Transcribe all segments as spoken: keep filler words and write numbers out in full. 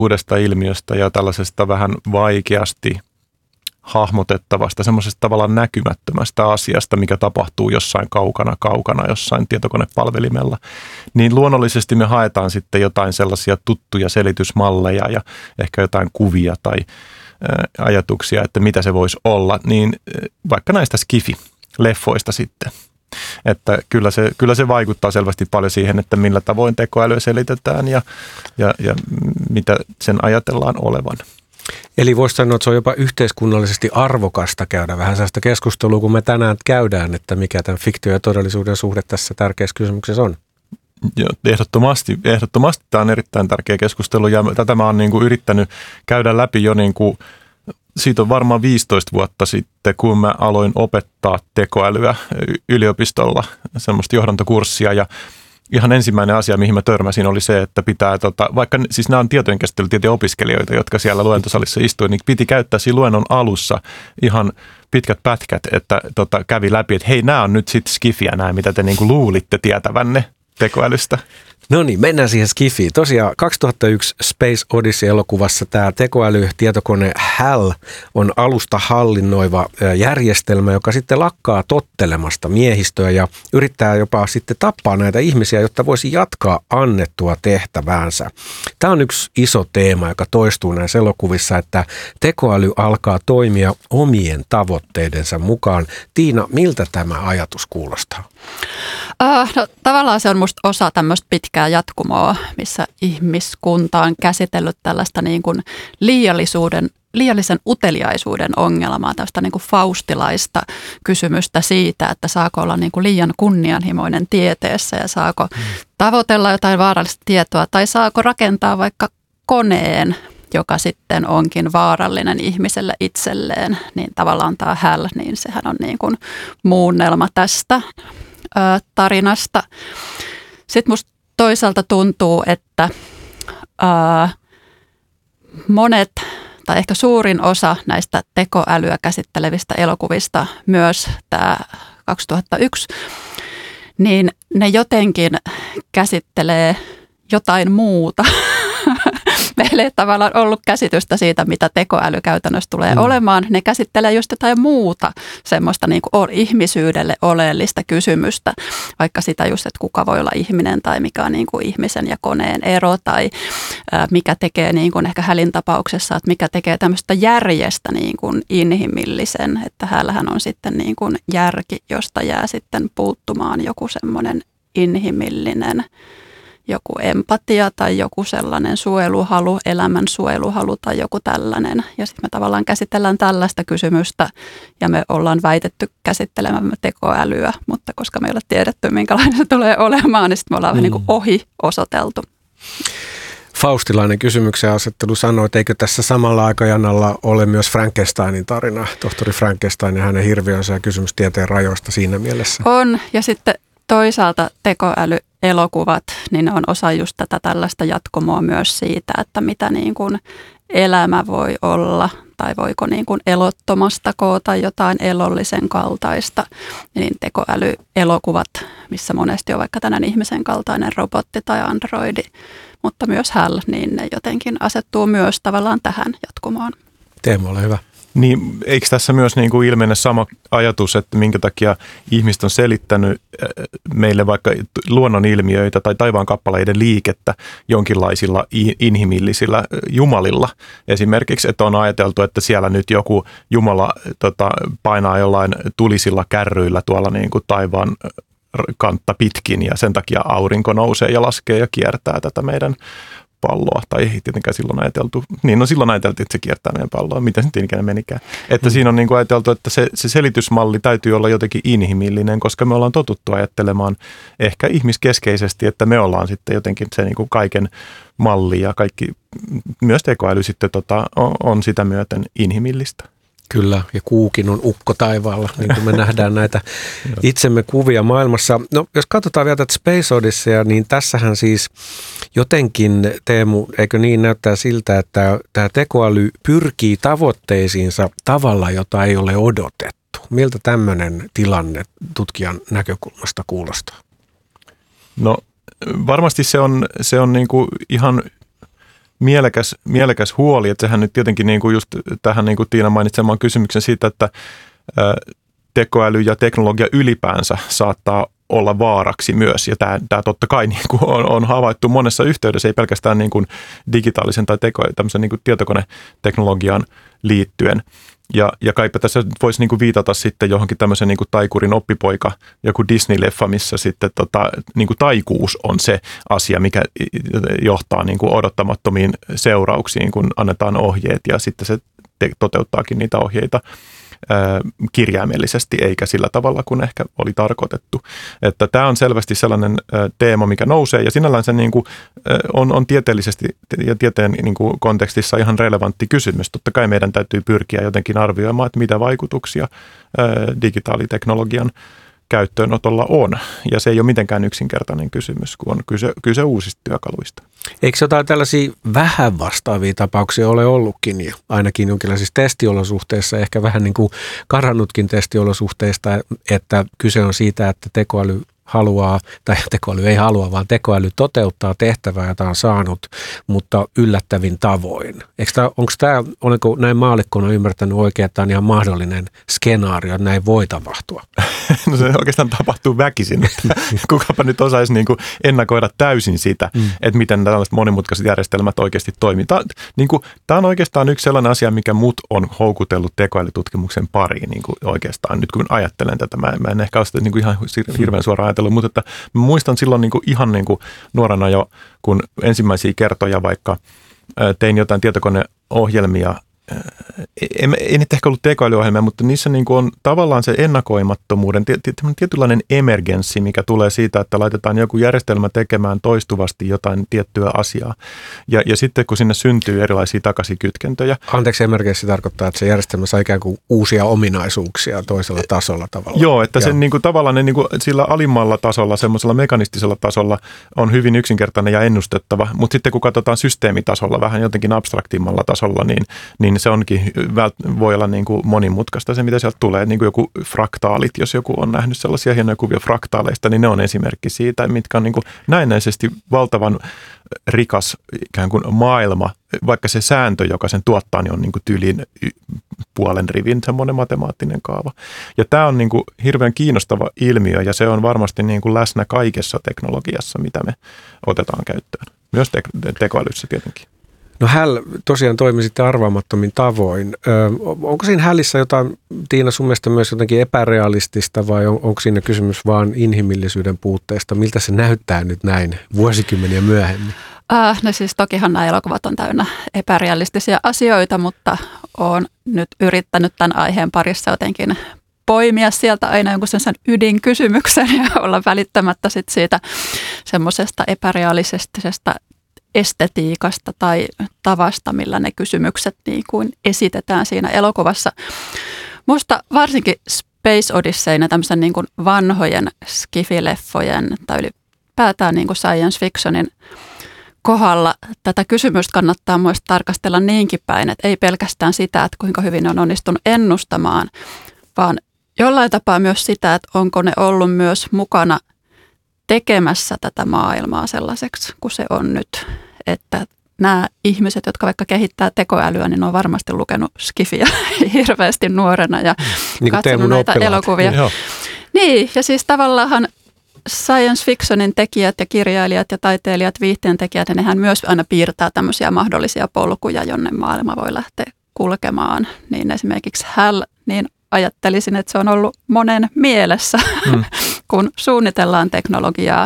uudesta ilmiöstä ja tällaisesta vähän vaikeasti hahmotettavasta, semmoisesta tavallaan näkymättömästä asiasta, mikä tapahtuu jossain kaukana, kaukana, jossain tietokonepalvelimella, niin luonnollisesti me haetaan sitten jotain sellaisia tuttuja selitysmalleja ja ehkä jotain kuvia tai ä, ajatuksia, että mitä se voisi olla, niin vaikka näistä skifi-leffoista sitten. Että kyllä se, kyllä se vaikuttaa selvästi paljon siihen, että millä tavoin tekoälyä selitetään ja, ja, ja mitä sen ajatellaan olevan. Eli voisi sanoa, että se on jopa yhteiskunnallisesti arvokasta käydä vähän sellaista keskustelua, kun me tänään käydään, että mikä tämän fiktio- ja todellisuuden suhde tässä tärkeässä kysymyksessä on. Joo, ehdottomasti, ehdottomasti tämä on erittäin tärkeä keskustelu ja tätä mä oon niin kuin yrittänyt käydä läpi jo niin kuin, siitä on varmaan viisitoista vuotta sitten, kun mä aloin opettaa tekoälyä yliopistolla, semmoista johdantokurssia ja ihan ensimmäinen asia, mihin mä törmäsin, oli se, että pitää, tota, vaikka siis nämä on tietojenkäsittelytieteen opiskelijoita, jotka siellä luentosalissa istuivat, niin piti käyttää siinä luennon alussa ihan pitkät pätkät, että tota, kävi läpi, että hei, nämä on nyt sitten skifiä nämä, mitä te niinku luulitte tietävänne tekoälystä. No niin, mennään siihen skifiin. Tosiaan kaksituhattayksi Space Odyssey-elokuvassa tämä tekoälytietokone Hal on alusta hallinnoiva järjestelmä, joka sitten lakkaa tottelemasta miehistöä ja yrittää jopa sitten tappaa näitä ihmisiä, jotta voisi jatkaa annettua tehtäväänsä. Tämä on yksi iso teema, joka toistuu näissä elokuvissa, että tekoäly alkaa toimia omien tavoitteidensa mukaan. Tiina, miltä tämä ajatus kuulostaa? Uh, no, tavallaan se on musta osa tämmöistä pitkää jatkumoa, missä ihmiskunta on käsitellyt tällaista niin kuin liiallisuuden, liiallisen uteliaisuuden ongelmaa, tällaista niin kuin faustilaista kysymystä siitä, että saako olla niin kuin liian kunnianhimoinen tieteessä ja saako hmm. tavoitella jotain vaarallista tietoa tai saako rakentaa vaikka koneen, joka sitten onkin vaarallinen ihmiselle itselleen, niin tavallaan tämä Hal, niin sehän on niin kuin muunnelma tästä tarinasta. Sitten musta toisaalta tuntuu, että ää, monet tai ehkä suurin osa näistä tekoälyä käsittelevistä elokuvista, myös tämä kaksituhattayksi, niin ne jotenkin käsittelee jotain muuta. Meillä ei tavallaan ollut käsitystä siitä, mitä tekoäly käytännössä tulee mm. olemaan. Ne käsittelee just jotain muuta semmoista niin kuin ihmisyydelle oleellista kysymystä, vaikka sitä just, että kuka voi olla ihminen tai mikä on niin kuin ihmisen ja koneen ero tai ää, mikä tekee niin kuin ehkä Halin tapauksessa, että mikä tekee tämmöistä järjestä niin kuin inhimillisen, että hänellähän on sitten niin kuin järki, josta jää sitten puuttumaan joku semmoinen inhimillinen joku empatia tai joku sellainen suojeluhalu, elämän suojeluhalu tai joku tällainen. Ja sitten me tavallaan käsitellään tällaista kysymystä ja me ollaan väitetty käsittelemämme tekoälyä, mutta koska me ei ole tiedetty, minkälainen se tulee olemaan, niin sitten me ollaan mm. vähän niin kuin ohi osoiteltu. Faustilainen kysymyksen asettelu sanoi, että eikö tässä samalla aikajanalla ole myös Frankensteinin tarina, tohtori Frankenstein ja hänen hirviönsä ja kysymys tieteen rajoista siinä mielessä? On, ja sitten toisaalta tekoälyelokuvat, niin ne on osa just tätä tällaista jatkumoa myös siitä, että mitä niin kuin elämä voi olla tai voiko niin kuin elottomasta koota jotain elollisen kaltaista. Niin tekoälyelokuvat, missä monesti on vaikka tänään ihmisen kaltainen robotti tai androidi, mutta myös Hal, niin ne jotenkin asettuu myös tavallaan tähän jatkumoon. Teemu, ole hyvä. Niin, eikö tässä myös niin kuin ilmene sama ajatus, että minkä takia ihmiset on selittänyt meille vaikka luonnonilmiöitä tai taivaan kappaleiden liikettä jonkinlaisilla inhimillisillä jumalilla. Esimerkiksi, että on ajateltu, että siellä nyt joku jumala tota, painaa jollain tulisilla kärryillä tuolla niin kuin taivaan kantta pitkin ja sen takia aurinko nousee ja laskee ja kiertää tätä meidän palloa, tai ei tietenkään silloin ajateltu, niin no silloin ajateltiin, että se kiertää meidän palloa, mitä se nyt ikinä menikään. Että mm. siinä on niin kuin ajateltu, että se, se selitysmalli täytyy olla jotenkin inhimillinen, koska me ollaan totuttu ajattelemaan ehkä ihmiskeskeisesti, että me ollaan sitten jotenkin se niin kuin kaiken malli ja kaikki, myös tekoäly sitten tota, on, on sitä myöten inhimillistä. Kyllä, ja kuukin on ukko taivaalla, niin kuin me nähdään näitä itsemme kuvia maailmassa. No, jos katsotaan vielä tätä Space Odysseyä, niin tässähän siis jotenkin, Teemu, eikö niin näyttää siltä, että tämä tekoäly pyrkii tavoitteisiinsa tavalla, jota ei ole odotettu. Miltä tämmöinen tilanne tutkijan näkökulmasta kuulostaa? No, varmasti se on, se on niin kuin ihan mielekäs, mielekäs huoli, että sehän nyt tietenkin niin kuin just tähän niin kuin Tiina mainitsemaan kysymyksen siitä, että ää, tekoäly ja teknologia ylipäänsä saattaa olla vaaraksi myös. Ja tämä, tämä totta kai niin kuin on, on havaittu monessa yhteydessä, ei pelkästään niin kuin digitaalisen tai teko, tämmöisen niin kuin tietokoneteknologiaan liittyen. Ja, ja kaipa tässä voisi niin kuin viitata sitten johonkin tämmöisen niin kuin Taikurin oppipoika, joku Disney-leffa, missä sitten tota, niin kuin taikuus on se asia, mikä johtaa niin kuin odottamattomiin seurauksiin, kun annetaan ohjeet ja sitten se te- toteuttaakin niitä ohjeita kirjaimellisesti eikä sillä tavalla, kun ehkä oli tarkoitettu. Että tämä on selvästi sellainen teema, mikä nousee ja sinällään se niin kuin on, on tieteellisesti ja tieteen niin kuin kontekstissa ihan relevantti kysymys. Totta kai meidän täytyy pyrkiä jotenkin arvioimaan, että mitä vaikutuksia digitaaliteknologian käyttöönotolla on. Ja se ei ole mitenkään yksinkertainen kysymys, kun on kyse, kyse uusista työkaluista. Eikö jotain tällaisia vähän vastaavia tapauksia ole ollutkin, ja ainakin jonkinlaisissa testiolosuhteissa, ehkä vähän niin kuin karannutkin testiolosuhteista, että kyse on siitä, että tekoäly haluaa, tai tekoäly ei halua, vaan tekoäly toteuttaa tehtävää, jota on saanut, mutta yllättävin tavoin. Eikö tämä, onko tämä, olenko näin maallikkona ymmärtänyt oikein, että tämä on ihan mahdollinen skenaario, että näin voi tapahtua? No se oikeastaan tapahtuu väkisin. Kukapa nyt osaisi niin kuin ennakoida täysin sitä, mm. että miten tällaiset monimutkaiset järjestelmät oikeasti toimii. Tämä, niin kuin, tämä on oikeastaan yksi sellainen asia, mikä mut on houkutellut tekoälytutkimuksen pariin niin kuin oikeastaan. Nyt kun ajattelen tätä, mä, mä en ehkä ole sitä niin kuin ihan hirveän suoraan ajatellut, mutta että mä muistan silloin niin kuin ihan niin kuin nuorena jo, kun ensimmäisiä kertoja vaikka tein jotain tietokoneohjelmia, En, ei nyt ehkä ollut tekoälyohjelmia, mutta niissä niin kuin on tavallaan se ennakoimattomuuden, tietynlainen emergenssi, mikä tulee siitä, että laitetaan joku järjestelmä tekemään toistuvasti jotain tiettyä asiaa. Ja, ja sitten kun sinne syntyy erilaisia takaisinkytkentöjä. Anteeksi, emergenssi tarkoittaa, että se järjestelmä saa ikään kuin uusia ominaisuuksia toisella tasolla tavallaan. Joo, että sen niin kuin, tavallaan ne, niin kuin, sillä alimmalla tasolla, semmoisella mekanistisella tasolla on hyvin yksinkertainen ja ennustettava, mutta sitten kun katsotaan systeemitasolla, vähän jotenkin abstraktimmalla tasolla, niin, niin se onkin, voi olla niin kuin monimutkaista se, mitä sieltä tulee. Niin kuin joku fraktaalit, jos joku on nähnyt sellaisia hienoja kuvia fraktaaleista, niin ne on esimerkki siitä, mitkä on niin kuin näennäisesti valtavan rikas ikään kuin maailma, vaikka se sääntö, joka sen tuottaa, niin on niin kuin tyyliin puolen rivin semmoinen matemaattinen kaava. Ja tämä on niin kuin hirveän kiinnostava ilmiö ja se on varmasti niin kuin läsnä kaikessa teknologiassa, mitä me otetaan käyttöön. Myös te- tekoälyssä tietenkin. No Häl tosiaan toimi sitten arvaamattomin tavoin. Ö, onko siinä Hälissä jotain, Tiina, sun mielestä myös jotenkin epärealistista vai on, onko siinä kysymys vaan inhimillisyyden puutteesta? Miltä se näyttää nyt näin vuosikymmeniä myöhemmin? Äh, no siis tokihan nämä elokuvat on täynnä epärealistisia asioita, mutta olen nyt yrittänyt tämän aiheen parissa jotenkin poimia sieltä aina jonkun sen ydinkysymyksen ja olla välittämättä sit siitä semmoisesta epärealistisesta estetiikasta tai tavasta, millä ne kysymykset niin kuin esitetään siinä elokuvassa. Musta varsinkin Space Odysseyna tämmöisen niin kuin vanhojen skifileffojen tai ylipäätään niin kuin science fictionin kohdalla tätä kysymystä kannattaa myös tarkastella niinkin päin, että ei pelkästään sitä, että kuinka hyvin ne on onnistunut ennustamaan, vaan jollain tapaa myös sitä, että onko ne ollut myös mukana tekemässä tätä maailmaa sellaiseksi kuin se on nyt. Että nämä ihmiset, jotka vaikka kehittää tekoälyä, niin on varmasti lukenut skifiä hirveästi nuorena ja niin katsonut näitä oppilaat. Elokuvia. Joo. Niin, ja siis tavallaan science fictionin tekijät ja kirjailijat ja taiteilijat, viihteen tekijät, ja nehän myös aina piirtää tämmöisiä mahdollisia polkuja, jonne maailma voi lähteä kulkemaan. Niin esimerkiksi Häl, niin ajattelisin, että se on ollut monen mielessä, mm. kun suunnitellaan teknologiaa.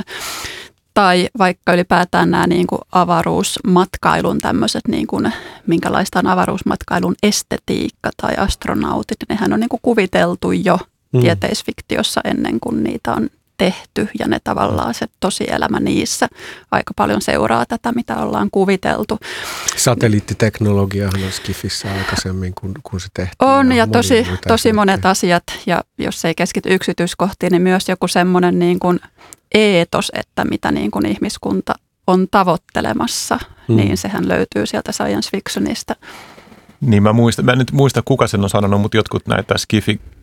Tai vaikka ylipäätään nämä niin kuin avaruusmatkailun tämmöiset, niin kuin, minkälaista on avaruusmatkailun estetiikka tai astronautit. Nehän on niin kuin kuviteltu jo mm. tieteisfiktiossa ennen kuin niitä on tehty. Ja ne tavallaan se tosielämä niissä aika paljon seuraa tätä, mitä ollaan kuviteltu. Satelliittiteknologiahan on skifissä aikaisemmin, kun, kun se tehtiin. On ja tosi, tosi monet asiat. Ja jos ei keskity yksityiskohtiin, niin myös joku semmoinen niin kuin eetos, että mitä niin kuin ihmiskunta on tavoittelemassa, hmm. niin sehän löytyy sieltä science fictionista. Niin mä, muistan, mä en nyt muista, kuka sen on sanonut, mutta jotkut näitä skifi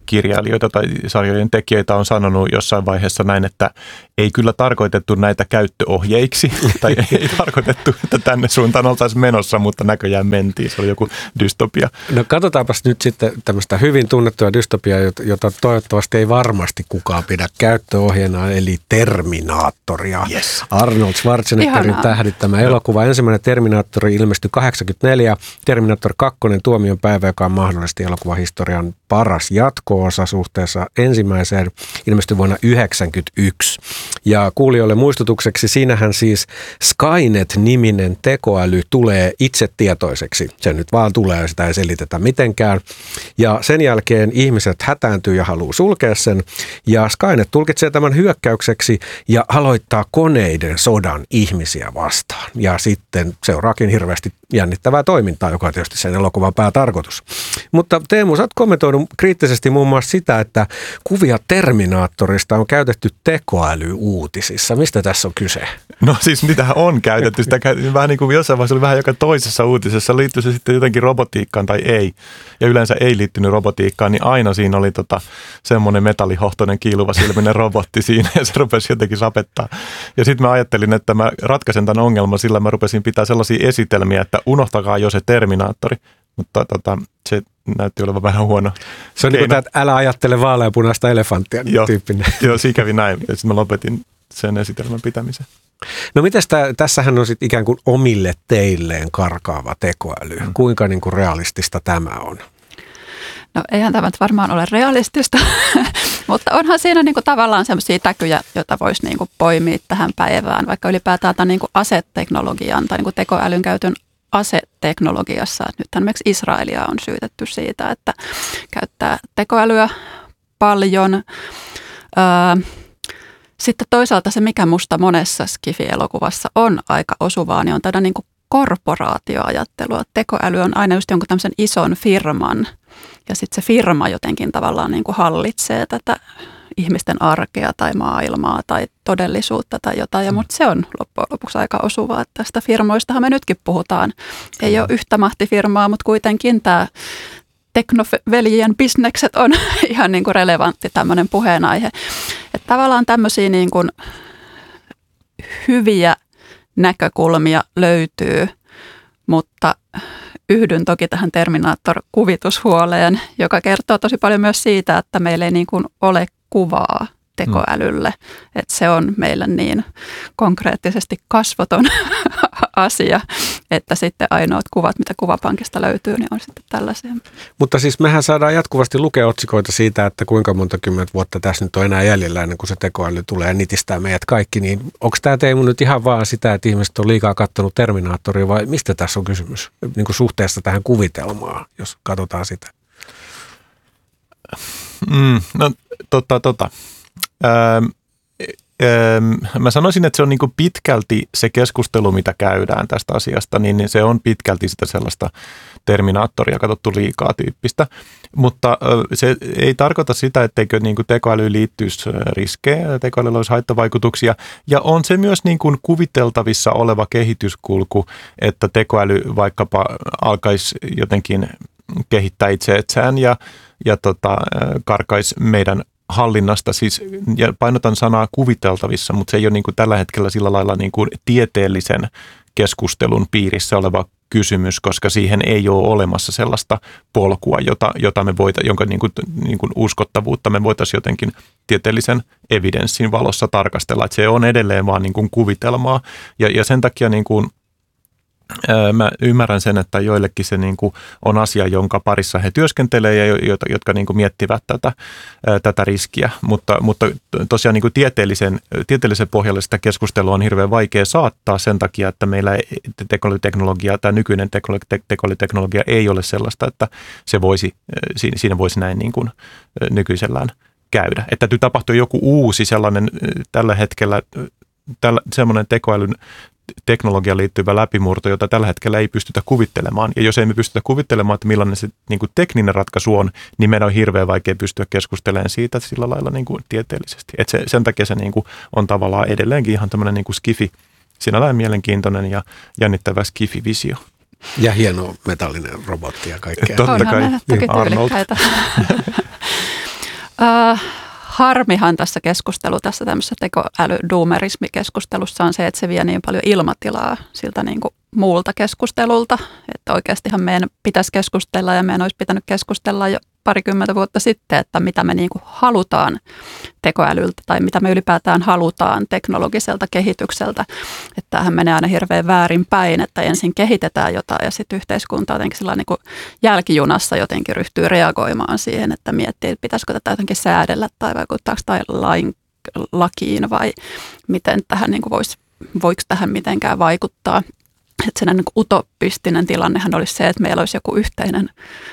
kirjailijoita tai sarjojen tekijöitä on sanonut jossain vaiheessa näin, että ei kyllä tarkoitettu näitä käyttöohjeiksi tai ei tarkoitettu, että tänne suuntaan oltaisiin menossa, mutta näköjään mentiin. Se oli joku dystopia. No katsotaanpas nyt sitten tämmöistä hyvin tunnettua dystopiaa, jota toivottavasti ei varmasti kukaan pidä käyttöohjeena, eli Terminaattoria. Yes. Arnold Schwarzeneggerin Ihanaa. tähdittämä elokuva. Ensimmäinen Terminaattori ilmestyi kahdeksankymmentäneljä. Terminaattor kaksi, Tuomion päivä, joka on mahdollisesti elokuvahistorian paras jatko-osa suhteessa ensimmäiseen, ilmestyi vuonna yhdeksänkymmentäyksi. Ja kuulijoille muistutukseksi, siinähän siis Skynet-niminen tekoäly tulee itsetietoiseksi. Se nyt vaan tulee, sitä ei selitetä mitenkään. Ja sen jälkeen ihmiset hätääntyy ja haluaa sulkea sen. Ja Skynet tulkitsee tämän hyökkäykseksi ja aloittaa koneiden sodan ihmisiä vastaan. Ja sitten seuraakin hirveästi jännittävää toimintaa, joka on tietysti sen elokuvan päätarkoitus. Mutta Teemu, sä oot kommentoinut kriittisesti muun muassa sitä, että kuvia Terminaattorista on käytetty tekoälyuutisissa. Mistä tässä on kyse? No siis nitähän on käytetty. Sitä käytetty vähän niin kuin jossain vaiheessa oli vähän joka toisessa uutisessa. Liittyy se sitten jotenkin robotiikkaan tai ei. Ja yleensä ei liittynyt robotiikkaan, niin aina siinä oli tota semmoinen metallihohtoinen kiiluva silminen robotti siinä ja se rupesi jotenkin sapettaa. Ja sitten mä ajattelin, että mä ratkaisen tämän ongelman sillä mä rupesin pitää sellaisia esitelmiä, että unohtakaa jo se Terminaattori. Mutta tota, se näytti olevan vähän huono. Se on niin kuin tämä, että älä ajattele vaaleanpunaista elefanttia joo, tyyppinen. Joo, siinä kävi näin. Ja sitten mä lopetin sen esitelmän pitämisen. No mites tää, tässähän on sitten ikään kuin omille teilleen karkaava tekoäly. Mm. Kuinka niin kuin realistista tämä on? No eihän tämä varmaan ole realistista, mutta onhan siinä niinku tavallaan sellaisia täkyjä, joita voisi niinku poimia tähän päivään, vaikka ylipäätään tämän niinku aseteknologian tai niinku tekoälyn käytön aseteknologiassa. Nythän esimerkiksi Israelia on syytetty siitä, että käyttää tekoälyä paljon. Öö, sitten toisaalta se, mikä musta monessa Skifi-elokuvassa on aika osuvaa, niin on tätä niin kuin korporaatioajattelua. Tekoäly on aina just jonkun tämmöisen ison firman ja sitten se firma jotenkin tavallaan niin kuin hallitsee tätä ihmisten arkea tai maailmaa tai todellisuutta tai jotain. Ja mutta se on loppujen lopuksi aika osuvaa, että tästä firmoistahan me nytkin puhutaan. Ei ole yhtä mahtifirmaa, mutta kuitenkin tämä teknoveljien bisnekset on ihan niin kuin relevantti tämmöinen puheenaihe. Että tavallaan tämmöisiä niin kuin hyviä näkökulmia löytyy, mutta yhdyn toki tähän Terminaattor-kuvitushuoleen, joka kertoo tosi paljon myös siitä, että meillä ei niin kuin ole kuvaa tekoälylle. Mm. Että se on meillä niin konkreettisesti kasvoton asia, että sitten ainoat kuvat, mitä kuvapankista löytyy, niin on sitten tällaisia. Mutta siis mehän saadaan jatkuvasti lukea otsikoita siitä, että kuinka monta kymmentä vuotta tässä nyt on enää jäljellä ennen kuin se tekoäly tulee ja nitistää meidät kaikki. Niin onko tämä Teemu nyt ihan vaan sitä, että ihmiset on liikaa katsonut Terminaattoria vai mistä tässä on kysymys niin kuin suhteessa tähän kuvitelmaan, jos katsotaan sitä? Mm, no tota, tota. Ähm, ähm, mä sanoisin, että se on niin kuin pitkälti se keskustelu, mitä käydään tästä asiasta, niin se on pitkälti sitä sellaista Terminaattoria katsottu liikaa tyyppistä, mutta se ei tarkoita sitä, etteikö niin kuin tekoälyyn liittyisi riskejä, tekoälyllä olisi haittavaikutuksia, ja on se myös niin kuin kuviteltavissa oleva kehityskulku, että tekoäly vaikkapa alkaisi jotenkin kehittää itseään ja, ja tota, karkaisi meidän hallinnasta, siis, ja painotan sanaa kuviteltavissa, mutta se ei ole niin kuin tällä hetkellä sillä lailla niin kuin tieteellisen keskustelun piirissä oleva kysymys, koska siihen ei ole olemassa sellaista polkua, jota, jota me voita, jonka niin kuin, niin kuin uskottavuutta me voitaisiin jotenkin tieteellisen evidenssin valossa tarkastella, että se on edelleen vaan niin kuin kuvitelmaa, ja, ja sen takia niin kuin mä ymmärrän sen, että joillekin se niin kuin on asia, jonka parissa he työskentelee ja jotka, jotka niin kuin miettivät tätä, tätä riskiä, mutta, mutta tosiaan niin kuin tieteellisen, tieteellisen pohjalle sitä keskustelua on hirveän vaikea saattaa sen takia, että meillä tekoälyteknologia, tämä nykyinen tekoälyteknologia ei ole sellaista, että se voisi, siinä voisi näin niin kuin nykyisellään käydä. Että täytyy tapahtua joku uusi sellainen tällä hetkellä, tällä, semmoinen tekoälyn teknologiaan liittyvä läpimurto, jota tällä hetkellä ei pystytä kuvittelemaan. Ja jos ei me pystytä kuvittelemaan, että millainen se niin kuin tekninen ratkaisu on, niin meidän on hirveän vaikea pystyä keskustelemaan siitä sillä lailla niin kuin tieteellisesti. Et se, sen takia se niin kuin on tavallaan edelleenkin ihan tämmöinen niin kuin skifi, sinällään mielenkiintoinen ja jännittävä skifi-visio. Ja hieno metallinen robotti ja kaikkea. Totta kai. Onhan ne toki Arnold. tyylikkäitä. Äh, harmihan tässä keskustelu, tässä tämmöisessä tekoäly-doomerismikeskustelussa on se, että se vie niin paljon ilmatilaa siltä niin kuin muulta keskustelulta, että oikeastihan meidän pitäisi keskustella ja meidän olisi pitänyt keskustella jo parikymmentä vuotta sitten, että mitä me niin kuin halutaan tekoälyltä tai mitä me ylipäätään halutaan teknologiselta kehitykseltä. Että tämähän menee aina hirveän väärin päin, että ensin kehitetään jotain ja sitten yhteiskunta jotenkin sellainen niin kuin jälkijunassa jotenkin ryhtyy reagoimaan siihen, että miettii, että pitäisikö tätä jotenkin säädellä tai vaikuttaako tai lain, lakiin vai miten tähän niin kuin voisi, voiko tähän mitenkään vaikuttaa. Että sen niin kuin utopistinen tilannehan olisi se, että meillä olisi joku yhteinen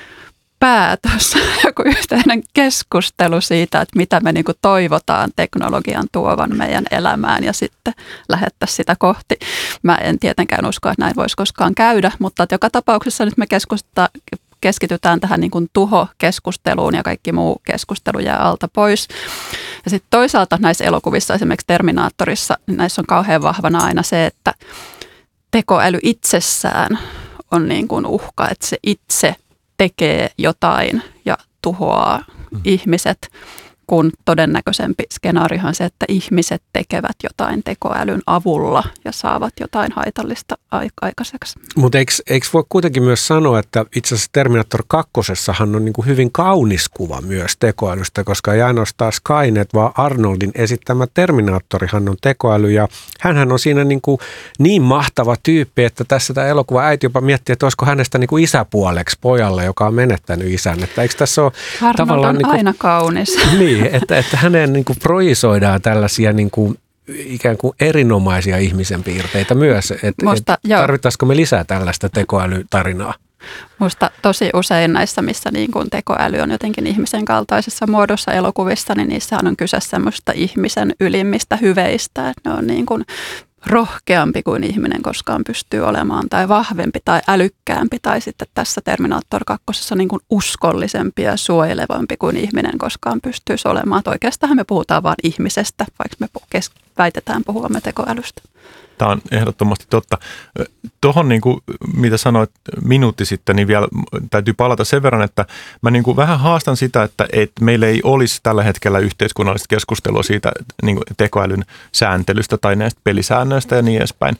päätös, joku yhteinen keskustelu siitä, että mitä me niin kuin toivotaan teknologian tuovan meidän elämään ja sitten lähettäisiin sitä kohti. Mä en tietenkään usko, että näin voisi koskaan käydä, mutta että joka tapauksessa nyt me keskitytään tähän niin kuin tuho-keskusteluun ja kaikki muu keskustelu jää alta pois. Ja sitten toisaalta näissä elokuvissa, esimerkiksi Terminaattorissa, niin näissä on kauhean vahvana aina se, että tekoäly itsessään on niin kuin uhka, että se itse tekee jotain ja tuhoaa mm. ihmiset, kun todennäköisempi skenaariohan on se, että ihmiset tekevät jotain tekoälyn avulla ja saavat jotain haitallista aikaiseksi. Mutta eikö, eikö voi kuitenkin myös sanoa, että itse asiassa Terminator kakkosessahan on niin kuin hyvin kaunis kuva myös tekoälystä, koska ei ainoastaan Skynet, vaan Arnoldin esittämä Terminaattorihan on tekoäly ja hänhän on siinä niin, kuin niin mahtava tyyppi, että tässä tämä elokuva äiti jopa miettii, että olisiko hänestä niin kuin isäpuoleksi pojalle, joka on menettänyt isän. Että eikö tässä ole Arnold tavallaan on niin kuin, aina kaunis. Niin, että, että häneen niin kuin projisoidaan tällaisia niin kuin ikään kuin erinomaisia ihmisen piirteitä myös. Että Musta, et tarvittaisiko me lisää tällaista tekoälytarinaa? Musta tosi usein näissä, missä niin kuin tekoäly on jotenkin ihmisen kaltaisessa muodossa elokuvissa, niin niissähän on kyse semmoista ihmisen ylimmistä hyveistä. Että ne on niin kuin rohkeampi kuin ihminen koskaan pystyy olemaan tai vahvempi tai älykkäämpi tai sitten tässä Terminaattor kakkosessa niin kuin uskollisempi ja suojelevampi kuin ihminen koskaan pystyisi olemaan. Että oikeastaan me puhutaan vain ihmisestä, vaikka me väitetään puhuvamme tekoälystä. Tämä on ehdottomasti totta. Tuohon, niin kuin, mitä sanoit minuutti sitten, niin vielä täytyy palata sen verran, että mä niin kuin vähän haastan sitä, että, että meillä ei olisi tällä hetkellä yhteiskunnallista keskustelua siitä niin kuin tekoälyn sääntelystä tai näistä pelisäännöistä ja niin edespäin.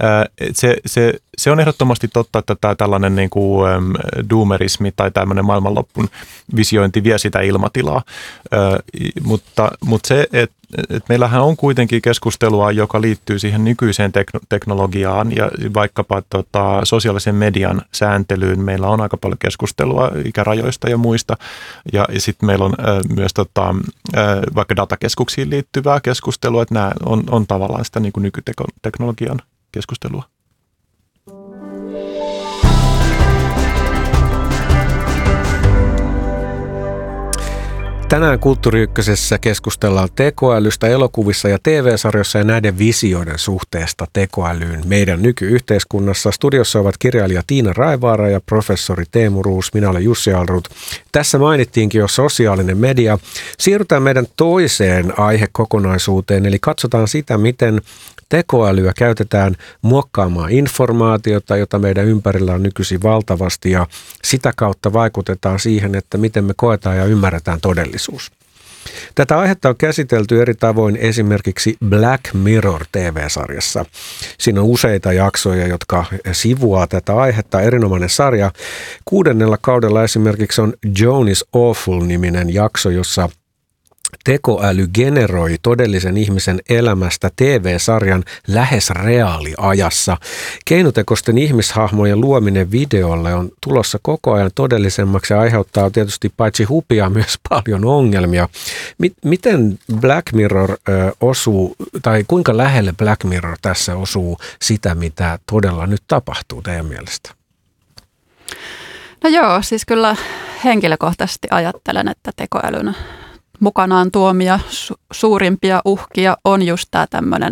Se, se, se on ehdottomasti totta, että tämä tällainen niin kuin doomerismi tai tämmöinen maailmanloppun visiointi vie sitä ilmatilaa, mutta, mutta se, että Et meillähän on kuitenkin keskustelua, joka liittyy siihen nykyiseen tekno- teknologiaan ja vaikkapa tota, sosiaalisen median sääntelyyn. Meillä on aika paljon keskustelua ikärajoista ja muista. Ja, ja sitten meillä on äh, myös tota, äh, vaikka datakeskuksiin liittyvää keskustelua, että nämä on, on tavallaan sitä niin kuin nykyteknologian keskustelua. Tänään Kulttuuri Ykkösessä keskustellaan tekoälystä elokuvissa ja T V-sarjoissa ja näiden visioiden suhteesta tekoälyyn meidän nykyyhteiskunnassa. Studiossa ovat kirjailija Tiina Raivaara ja professori Teemu Roos. Minä olen Jussi Alrut. Tässä mainittiinkin jo sosiaalinen media. Siirrytään meidän toiseen aihekokonaisuuteen, eli katsotaan sitä, miten tekoälyä käytetään muokkaamaan informaatiota, jota meidän ympärillä on nykyisin valtavasti ja sitä kautta vaikutetaan siihen, että miten me koetaan ja ymmärretään todellisuus. Tätä aihetta on käsitelty eri tavoin esimerkiksi Black Mirror T V-sarjassa. Siinä on useita jaksoja, jotka sivuaa tätä aihetta. Erinomainen sarja. Kuudennella kaudella esimerkiksi on Joan is Awful-niminen jakso, jossa tekoäly generoi todellisen ihmisen elämästä T V-sarjan lähes reaaliajassa. Keinotekoisten ihmishahmojen luominen videolle on tulossa koko ajan todellisemmaksi ja aiheuttaa tietysti paitsi hupia myös paljon ongelmia. Miten Black Mirror ö, osuu, tai kuinka lähelle Black Mirror tässä osuu sitä, mitä todella nyt tapahtuu teidän mielestä? No joo, siis kyllä henkilökohtaisesti ajattelen, että tekoälyn mukanaan tuomia su- suurimpia uhkia on just tämä tämmöinen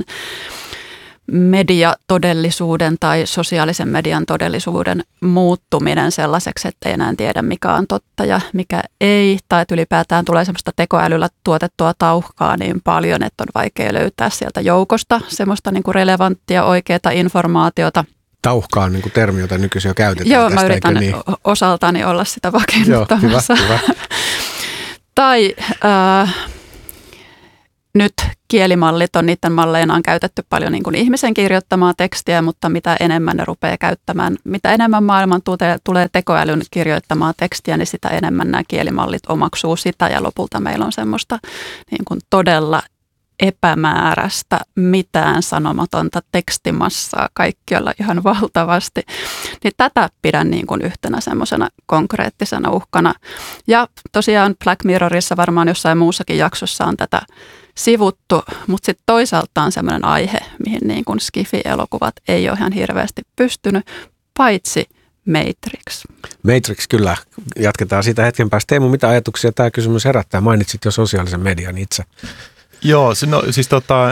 mediatodellisuuden tai sosiaalisen median todellisuuden muuttuminen sellaiseksi, että ei enää tiedä mikä on totta ja mikä ei. Tai että ylipäätään tulee semmoista tekoälyllä tuotettua tauhkaa niin paljon, että on vaikea löytää sieltä joukosta semmoista niin kuin relevanttia oikeaa informaatiota. Tauhkaa on niin kuin termi, jota nykyisin jo käytetään. Joo, tästä, mä yritän niin? osaltani olla sitä vakiinnuttamassa. Joo, hyvä, hyvä. Tai äh, nyt kielimallit on, niiden malleina on käytetty paljon niin kuin ihmisen kirjoittamaa tekstiä, mutta mitä enemmän ne rupeaa käyttämään, mitä enemmän maailman tulee, tulee tekoälyn kirjoittamaa tekstiä, niin sitä enemmän nämä kielimallit omaksuu sitä ja lopulta meillä on semmoista niin kuin todella epämääräistä, mitään sanomatonta tekstimassaa kaikkialla ihan valtavasti. Niin tätä pidän niin kuin yhtenä semmoisena konkreettisena uhkana. Ja tosiaan Black Mirrorissa varmaan jossain muussakin jaksossa on tätä sivuttu, mutta sitten toisaalta on semmoinen aihe, mihin niin kuin Skifi-elokuvat ei ole ihan hirveästi pystynyt, paitsi Matrix. Matrix, kyllä. Jatketaan siitä hetken päästä. Teemu, mitä ajatuksia tämä kysymys herättää? Mainitsit jo sosiaalisen median itse. Joo, no, siis tota,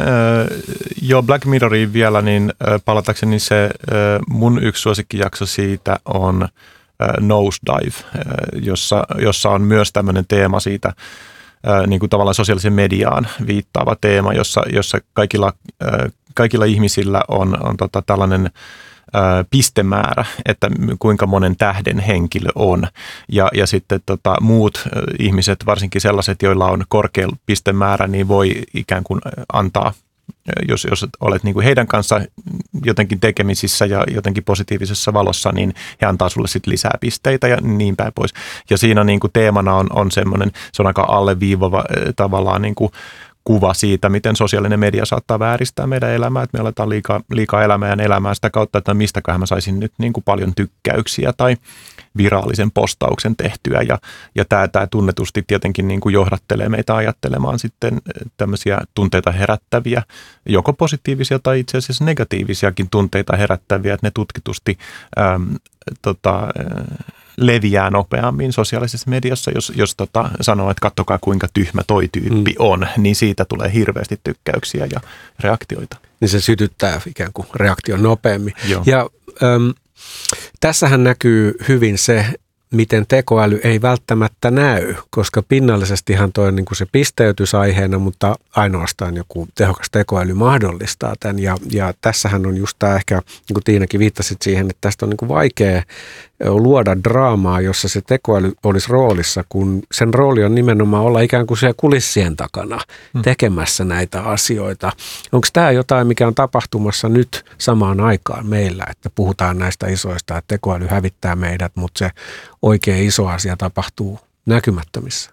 jo Black Mirroriin vielä, niin palatakseni se mun yksi suosikkijakso siitä on Nosedive, jossa, jossa on myös tämmöinen teema siitä, niin kuin tavallaan sosiaalisen mediaan viittaava teema, jossa, jossa kaikilla, kaikilla ihmisillä on, on tota tällainen pistemäärä, että kuinka monen tähden henkilö on. Ja, ja sitten tota, muut ihmiset, varsinkin sellaiset, joilla on korkea pistemäärä, niin voi ikään kuin antaa, jos, jos olet niin kuin heidän kanssa jotenkin tekemisissä ja jotenkin positiivisessa valossa, niin he antaa sulle sitten lisää pisteitä ja niin päin pois. Ja siinä niin kuin teemana on, on semmoinen, se on aika alleviivava tavallaan niin kuin kuva siitä, miten sosiaalinen media saattaa vääristää meidän elämää, että me aletaan liikaa, liikaa elämään elämään sitä kautta, että mistäköhän mä saisin nyt niin kuin paljon tykkäyksiä tai virallisen postauksen tehtyä. Ja, ja tämä, tämä tunnetusti tietenkin niin kuin johdattelee meitä ajattelemaan sitten tämmöisiä tunteita herättäviä, joko positiivisia tai itse asiassa negatiivisiakin tunteita herättäviä, että ne tutkitusti äm, tota, leviää nopeammin sosiaalisessa mediassa, jos, jos tota, sanoo, että katsokaa kuinka tyhmä toi tyyppi mm. on, niin siitä tulee hirveästi tykkäyksiä ja reaktioita. Niin se sytyttää ikään kuin reaktion nopeammin. Joo. Ja äm, tässähän näkyy hyvin se, miten tekoäly ei välttämättä näy, koska pinnallisestihan toi on niin kuin se pisteytysaiheena, mutta ainoastaan joku tehokas tekoäly mahdollistaa tämän. Ja, ja tässähän on just tämä ehkä, niin kuin Tiinakin viittasit siihen, että tästä on niin kuin vaikea luoda draamaa, jossa se tekoäly olisi roolissa, kun sen rooli on nimenomaan olla ikään kuin siellä kulissien takana tekemässä näitä asioita. Onko tämä jotain, mikä on tapahtumassa nyt samaan aikaan meillä, että puhutaan näistä isoista, että tekoäly hävittää meidät, mutta se oikea iso asia tapahtuu näkymättömissä?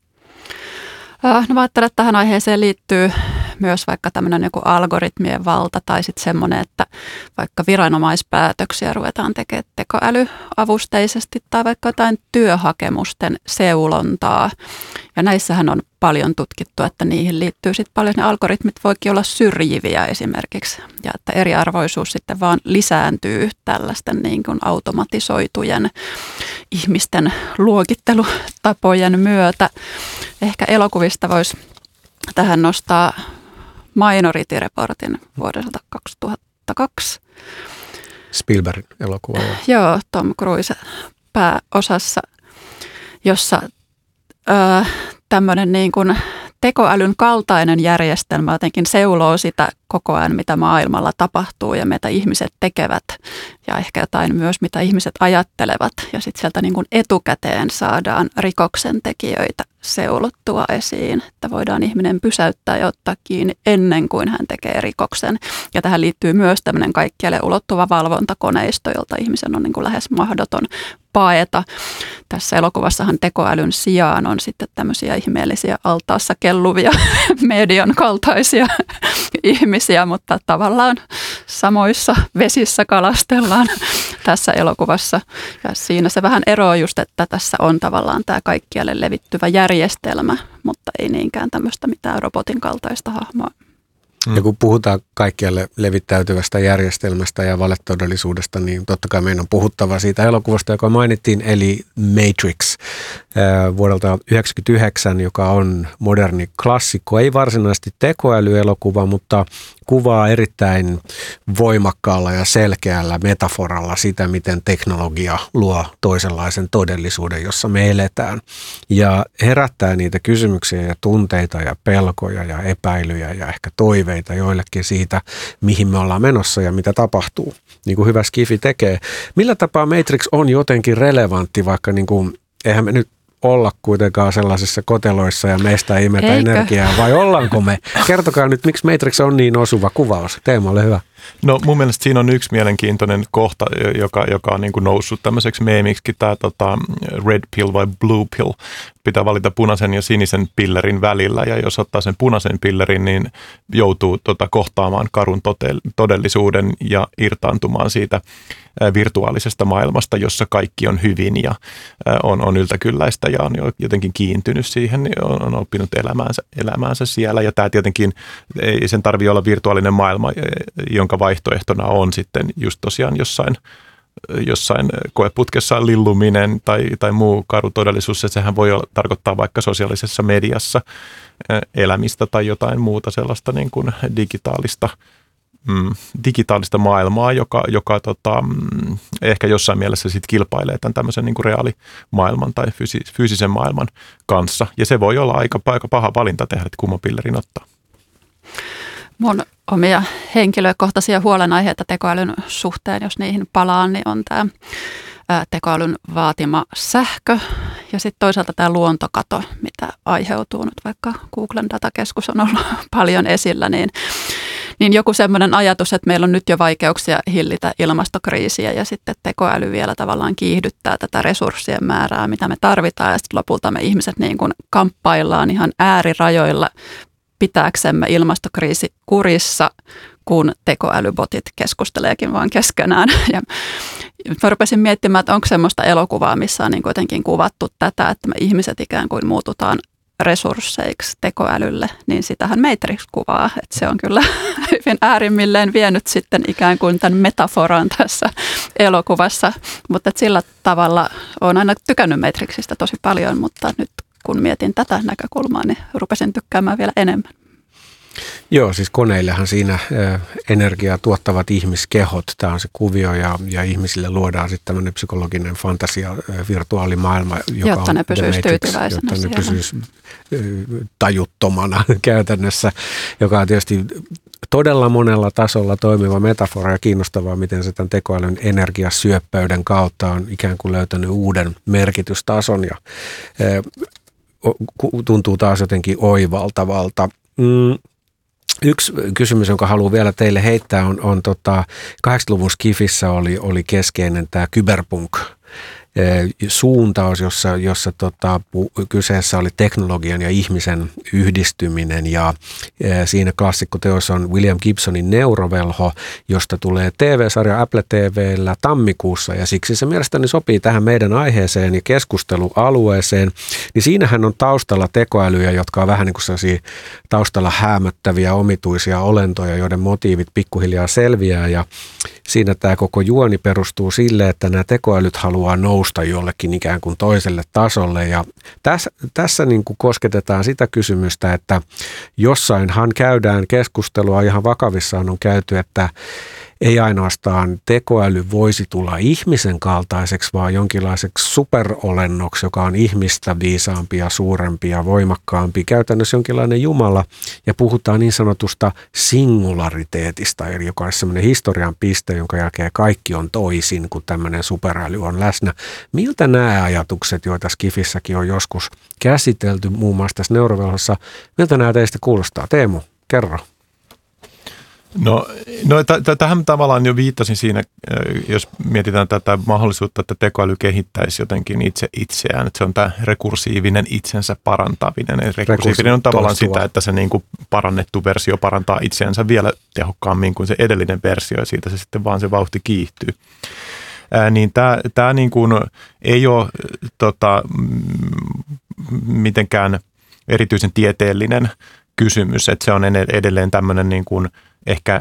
No mä ajattelen, että tähän aiheeseen liittyy myös vaikka tämmöinen joku algoritmien valta tai sitten semmoinen, että vaikka viranomaispäätöksiä ruvetaan tekemään tekoälyavusteisesti tai vaikka jotain työhakemusten seulontaa. Ja näissähän on paljon tutkittu, että niihin liittyy sitten paljon, ne algoritmit voikin olla syrjiviä esimerkiksi. Ja että eriarvoisuus sitten vaan lisääntyy tällaisten niin kuin automatisoitujen ihmisten luokittelutapojen myötä. Ehkä elokuvista voisi tähän nostaa Minority Reportin vuodelta kaksituhattakaksi. Spielbergin elokuva. Joo, Tom Cruise pääosassa, jossa öö, tämmöinen niin kuin tekoälyn kaltainen järjestelmä jotenkin seuloo sitä koko ajan, mitä maailmalla tapahtuu ja mitä ihmiset tekevät ja ehkä jotain myös, mitä ihmiset ajattelevat. Ja sitten sieltä niin kuin etukäteen saadaan rikoksentekijöitä seulottua esiin, että voidaan ihminen pysäyttää ja ottaa kiinni ennen kuin hän tekee rikoksen. Ja tähän liittyy myös tämmöinen kaikkialle ulottuva valvontakoneisto, jolta ihmisen on niin kuin lähes mahdoton paeta. Tässä elokuvassahan tekoälyn sijaan on sitten tämmöisiä ihmeellisiä altaassa kelluvia median kaltaisia ihmisiä, mutta tavallaan samoissa vesissä kalastellaan tässä elokuvassa. Ja siinä se vähän eroaa just, että tässä on tavallaan tämä kaikkialle levittyvä järjestelmä, mutta ei niinkään tämmöistä mitään robotin kaltaista hahmoa. Ja kun puhutaan kaikkialle levittäytyvästä järjestelmästä ja valetodellisuudesta, niin totta kai meidän on puhuttava siitä elokuvasta, joka mainittiin, eli Matrix vuodelta yhdeksänkymmentäyhdeksän, joka on moderni klassikko. Ei varsinaisesti tekoälyelokuva, mutta kuvaa erittäin voimakkaalla ja selkeällä metaforalla sitä, miten teknologia luo toisenlaisen todellisuuden, jossa me eletään. Ja herättää niitä kysymyksiä ja tunteita ja pelkoja ja epäilyjä ja ehkä toiveita joillekin siitä, mihin me ollaan menossa ja mitä tapahtuu, niin kuin hyvä skifi tekee. Millä tapaa Matrix on jotenkin relevantti, vaikka niin kuin, eihän me nyt olla kuitenkaan sellaisissa koteloissa ja meistä ei imetä Eikö? energiaa, vai ollaanko me? Kertokaa nyt, miksi Matrix on niin osuva kuvaus. Teema, ole hyvä. No mun mielestä siinä on yksi mielenkiintoinen kohta, joka, joka on niin kuin noussut tämmöiseksi meemiksi, tämä tota, red pill vai blue pill. Pitää valita punaisen ja sinisen pillerin välillä, ja jos ottaa sen punaisen pillerin, niin joutuu tota, kohtaamaan karun tote- todellisuuden ja irtaantumaan siitä ä, virtuaalisesta maailmasta, jossa kaikki on hyvin ja ä, on, on yltäkylläistä ja on jotenkin kiintynyt siihen, on, on oppinut elämäänsä, elämäänsä siellä. Ja tämä tietenkin, ei sen tarvitse olla virtuaalinen maailma, jonka vaihtoehtona on sitten just tosiaan jossain jossain koeputkessa lilluminen tai, tai muu karu todellisuus, että sehän voi olla, tarkoittaa vaikka sosiaalisessa mediassa elämistä tai jotain muuta sellaista niin kuin digitaalista, mm, digitaalista maailmaa, joka, joka tota, mm, ehkä jossain mielessä sit kilpailee tämän tämmöisen niin kuin reaalimaailman tai fysi, fyysisen maailman kanssa. Ja se voi olla aika, aika paha valinta tehdä, että kumman pillerin ottaa. Mun omia henkilökohtaisia huolenaiheita tekoälyn suhteen, jos niihin palaan, niin on tämä tekoälyn vaatima sähkö ja sitten toisaalta tämä luontokato, mitä aiheutuu nyt, vaikka Googlen datakeskus on ollut paljon esillä, niin, niin joku semmoinen ajatus, että meillä on nyt jo vaikeuksia hillitä ilmastokriisiä ja sitten tekoäly vielä tavallaan kiihdyttää tätä resurssien määrää, mitä me tarvitaan, ja sitten lopulta me ihmiset niin kuin kamppaillaan ihan äärirajoilla pitääksemme ilmastokriisi kurissa, kun tekoälybotit keskusteleekin vaan keskenään. Ja mä rupesin miettimään, että onko semmoista elokuvaa, missä on niin kuitenkin kuvattu tätä, että me ihmiset ikään kuin muututaan resursseiksi tekoälylle, niin sitähän Matrix kuvaa. Että se on kyllä hyvin äärimmilleen vienyt sitten ikään kuin tämän metaforan tässä elokuvassa. Mutta sillä tavalla olen aina tykännyt Matrixista tosi paljon, mutta nyt kun mietin tätä näkökulmaa, niin rupesin tykkäämään vielä enemmän. Joo, siis koneillehan siinä energiaa tuottavat ihmiskehot, tämä on se kuvio, ja, ja ihmisille luodaan sitten tämmöinen psykologinen fantasia, virtuaalimaailma, joka jotta on ne pysyisi tyytyväisenä jotta ne siellä. pysyisi tajuttomana käytännössä, joka on tietysti todella monella tasolla toimiva metafora ja kiinnostavaa, miten se tämän tekoälyn energiasyöppöyden kautta on ikään kuin löytänyt uuden merkitystason ja tuntuu taas jotenkin oivaltavalta. Mm. Yksi kysymys, jonka haluan vielä teille heittää, on, on tota, kahdeksankymmentäluvun Skifissä oli, oli keskeinen tämä cyberpunk suuntaus, jossa, jossa tota, kyseessä oli teknologian ja ihmisen yhdistyminen, ja e, siinä klassikkoteos on William Gibsonin Neurovelho, josta tulee T V-sarja Apple T V:llä tammikuussa, ja siksi se mielestäni sopii tähän meidän aiheeseen ja keskustelualueeseen. Niin siinähän on taustalla tekoälyjä, jotka on vähän niin kuin sellaisia taustalla häämöttäviä omituisia olentoja, joiden motiivit pikkuhiljaa selviää, ja siinä tämä koko juoni perustuu sille, että nämä tekoälyt haluaa nousta jollekin ikään kuin toiselle tasolle. Ja tässä, tässä niin kuin kosketetaan sitä kysymystä, että jossainhan käydään keskustelua, ihan vakavissaan on käyty, että ei ainoastaan tekoäly voisi tulla ihmisen kaltaiseksi, vaan jonkinlaiseksi superolennoksi, joka on ihmistä viisaampi ja suurempi ja voimakkaampi, käytännössä jonkinlainen jumala, ja puhutaan niin sanotusta singulariteetista, eli joka on semmoinen historian piste, jonka jälkeen kaikki on toisin, kun tämmöinen superäly on läsnä. Miltä nämä ajatukset, joita Skifissäkin on joskus käsitelty, muun muassa tässä Neurovelhossa, miltä nämä teistä kuulostaa? Teemu, kerro. No, no t- t- tähän tavallaan jo viittasin siinä, jos mietitään tätä mahdollisuutta, että tekoäly kehittäisi jotenkin itse itseään, että se on tämä rekursiivinen itsensä parantaminen. Eli rekursiivinen on tavallaan toistua. Sitä, että se niin kuin parannettu versio parantaa itseänsä vielä tehokkaammin kuin se edellinen versio, ja siitä se sitten vaan se vauhti kiihtyy. Ää, niin tämä, tämä niin kuin ei ole tota, mitenkään erityisen tieteellinen kysymys, että se on edelleen tämmöinen niin kuin ehkä,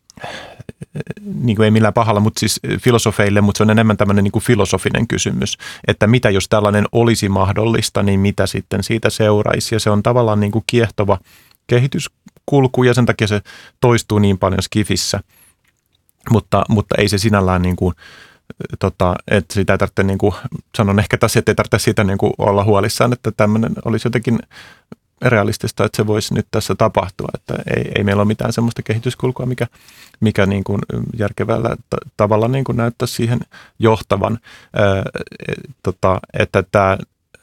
niin kuin ei millään pahalla, mutta siis filosofeille, mutta se on enemmän tämmöinen niin kuin filosofinen kysymys, että mitä jos tällainen olisi mahdollista, niin mitä sitten siitä seuraisi, ja se on tavallaan niin kuin kiehtova kehityskulku, ja sen takia se toistuu niin paljon Skifissä, mutta, mutta ei se sinällään niin kuin, tota, että sitä ei tarvitse, niin kuin, sanon ehkä tässä, että ei tarvitse siitä niin kuin olla huolissaan, että tämmöinen olisi jotenkin realistista, että se voisi nyt tässä tapahtua, että ei, ei meillä ole mitään semmoista kehityskulkua, mikä, mikä niin kuin järkevällä t- tavalla niin kuin näyttäisi siihen johtavan, ää, tota, että tämä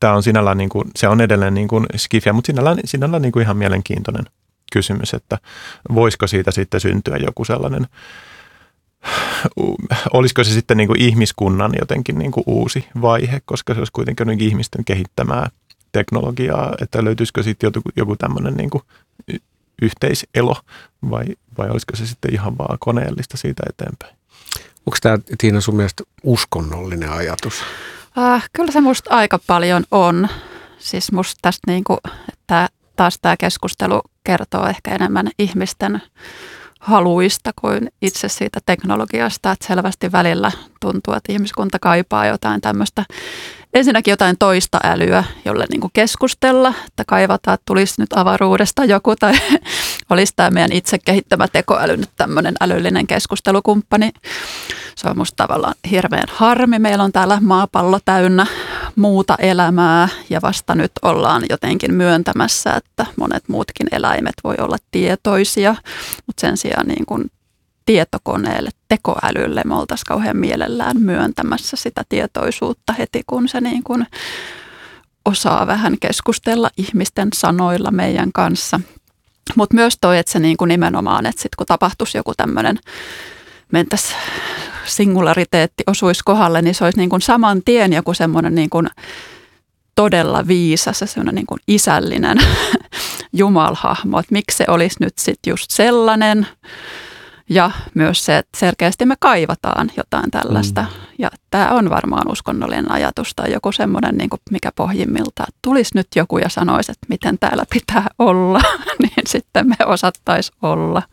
tämä on sinällään, niin kuin, se on edelleen niin kuin skifiä, mutta sinällään, sinällään niin kuin ihan mielenkiintoinen kysymys, että voisiko siitä sitten syntyä joku sellainen, olisiko se sitten niin kuin ihmiskunnan jotenkin niin kuin uusi vaihe, koska se olisi kuitenkin niin ihmisten kehittämää teknologiaa, että löytyisikö sitten joku, joku tämmöinen niin kuin yhteiselo vai, vai olisiko se sitten ihan vaan koneellista siitä eteenpäin? Onko tämä, Tiina, sun mielestä uskonnollinen ajatus? Äh, kyllä se musta aika paljon on. Siis musta tästä niinku, että taas tämä keskustelu kertoo ehkä enemmän ihmisten haluista kuin itse siitä teknologiasta, että selvästi välillä tuntuu, että ihmiskunta kaipaa jotain tämmöistä, ensinnäkin jotain toista älyä, jolle niin kuin keskustella, että kaivataan, että tulisi nyt avaruudesta joku tai olisi tämä meidän itse kehittämä tekoäly nyt tämmöinen älyllinen keskustelukumppani. Se on musta tavallaan hirveän harmi. Meillä on täällä maapallo täynnä muuta elämää ja vasta nyt ollaan jotenkin myöntämässä, että monet muutkin eläimet voi olla tietoisia, mutta sen sijaan niin kuin tietokoneelle, tekoälylle me oltaisiin kauhean mielellään myöntämässä sitä tietoisuutta heti, kun se niin kuin osaa vähän keskustella ihmisten sanoilla meidän kanssa. Mutta myös toi, että se niin kuin nimenomaan, että sitten kun tapahtuisi joku tämmöinen, mentäisiin singulariteetti osuisi kohdalle, niin se olisi niin kuin saman tien joku semmoinen niin kuin todella viisas ja semmoinen niin kuin isällinen jumalhahmo, että miksi se olisi nyt sitten just sellainen. Ja myös se, että selkeästi me kaivataan jotain tällaista. Mm. Ja tämä on varmaan uskonnollinen ajatus tai joku semmoinen, niin kuin mikä pohjimmiltaan, että tulisi nyt joku ja sanoisi, että miten täällä pitää olla, niin sitten me osattaisiin olla.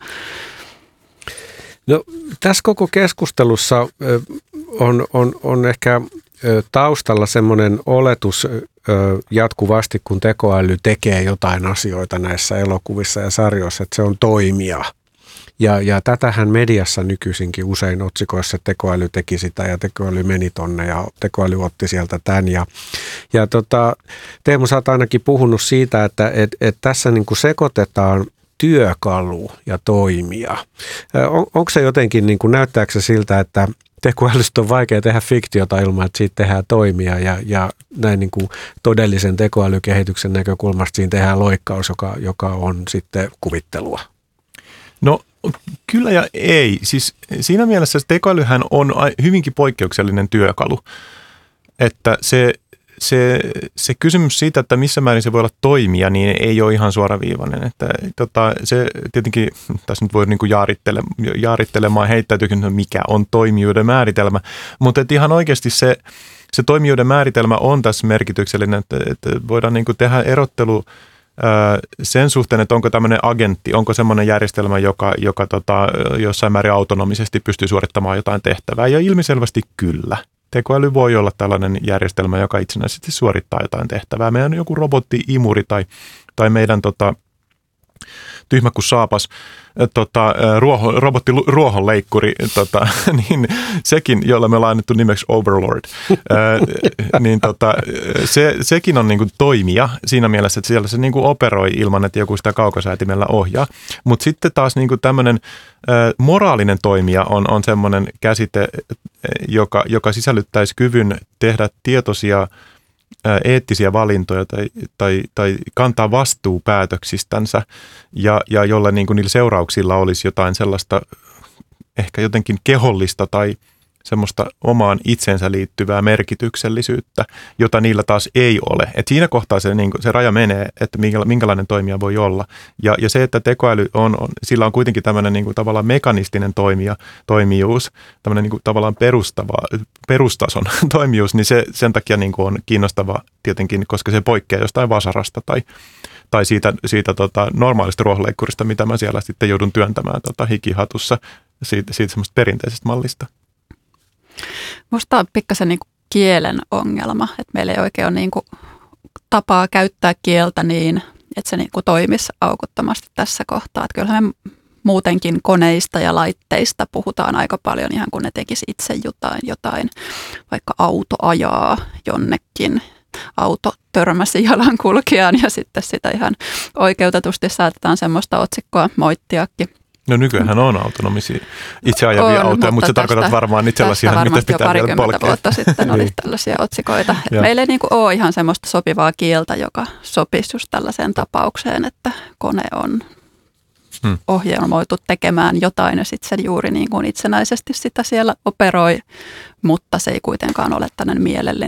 No, tässä koko keskustelussa on, on, on ehkä taustalla semmoinen oletus jatkuvasti, kun tekoäly tekee jotain asioita näissä elokuvissa ja sarjoissa, että se on toimija. Ja, ja tätähän mediassa nykyisinkin usein otsikoissa, että tekoäly teki sitä ja tekoäly meni tonne ja tekoäly otti sieltä tämän. Ja, ja tota, Teemu, sä oot ainakin puhunut siitä, että et, et tässä niin kuin sekoitetaan työkalu ja toimija. On, onko se jotenkin, niin kuin, näyttääkö se siltä, että tekoälystä on vaikea tehdä fiktiota ilman, että siitä tehdään toimia ja, ja näin niin kuin todellisen tekoälykehityksen näkökulmasta siinä tehdään loikkaus, joka, joka on sitten kuvittelua? No kyllä ja ei. Siis siinä mielessä se tekoälyhän on hyvinkin poikkeuksellinen työkalu, että se, se, se kysymys siitä, että missä määrin se voi olla toimija, niin ei ole ihan suoraviivainen. Että, tota, se tietenkin, tässä nyt voi niin kuin jaarittele, jaarittelemaan heittäytyykin, mikä on toimijuuden määritelmä, mutta että ihan oikeasti se, se toimijuuden määritelmä on tässä merkityksellinen, että, että voidaan niin kuin tehdä erottelu sen suhteen, että onko tämmöinen agentti, onko semmoinen järjestelmä, joka, joka tota, jossain määrin autonomisesti pystyy suorittamaan jotain tehtävää. Ja ilmiselvästi kyllä. Tekoäly voi olla tällainen järjestelmä, joka itsenäisesti suorittaa jotain tehtävää. Meidän joku robotti-imuri tai, tai meidän tota, tyhmä kuin saapas tota, ruoho, robotti ruohonleikkuri, tota, niin sekin, jolla me ollaan annettu nimeksi Overlord, ää, niin tota, se, sekin on niin kuin toimija siinä mielessä, että siellä se niin kuin operoi ilman, että joku sitä kaukosäätimellä ohjaa. Mutta sitten taas niin kuin tämmöinen ää, moraalinen toimija on, on semmoinen käsite, joka, joka sisällyttäisi kyvyn tehdä tietoisia eettisiä valintoja tai, tai, tai kantaa vastuu päätöksistänsä ja, ja jolla niin kuin niillä seurauksilla olisi jotain sellaista ehkä jotenkin kehollista tai semmoista omaan itsensä liittyvää merkityksellisyyttä, jota niillä taas ei ole. Et siinä kohtaa se, niin kuin, se raja menee, että minkälainen toimija voi olla. Ja, ja se, että tekoäly on, on sillä on kuitenkin tämmöinen niin kuin tavallaan mekanistinen toimija, toimijuus, tämmöinen niin kuin tavallaan perustava, perustason toimijuus, niin se sen takia niin kuin on kiinnostava tietenkin, koska se poikkeaa jostain vasarasta tai, tai siitä, siitä tota, normaalista ruohonleikkurista, mitä mä siellä sitten joudun työntämään tota, hikihatussa siitä, siitä semmoista perinteisestä mallista. Musta on pikkasen niin kuin kielen ongelma, että meillä ei oikein ole niin kuin tapaa käyttää kieltä niin, että se niin kuin toimisi aukottomasti tässä kohtaa. Että kyllähän me muutenkin koneista ja laitteista puhutaan aika paljon ihan kun ne tekisi itse jotain, jotain, vaikka auto ajaa jonnekin. Auto törmäsi jalankulkijaan ja sitten sitä ihan oikeutetusti saatetaan semmoista otsikkoa moittiakin. No nykyäänhän on autonomisia itse ajavia on, autoja, mutta, mutta se tästä, tarkoittaa varmaan niitä sellaisia, mitä pitää vielä polkea. vuotta sitten oli tällaisia otsikoita. Meillä ei niin kuin ole ihan semmoista sopivaa kieltä, joka sopisi just tällaiseen tapaukseen, että kone on hmm. ohjelmoitu tekemään jotain ja sitten se juuri niin kuin itsenäisesti sitä siellä operoi, mutta se ei kuitenkaan ole tällainen mielellinen